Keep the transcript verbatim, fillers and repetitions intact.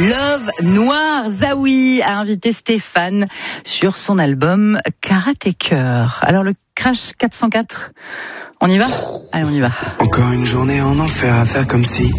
Love Noir. Zawi a invité Stéphane sur son album Karaté Cœur. Alors le Crash quatre cent quatre, on y va ? Allez, on y va. Encore une journée en enfer à faire comme si